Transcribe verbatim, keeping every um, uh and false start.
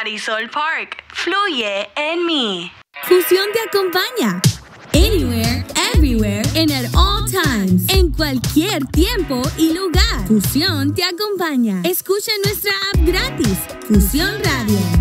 Marisol Park, fluye en mí. Fusión te acompaña. Anywhere, everywhere, and at all times. En cualquier tiempo y lugar. Fusión te acompaña. Escucha nuestra app gratis. Fusión Radio.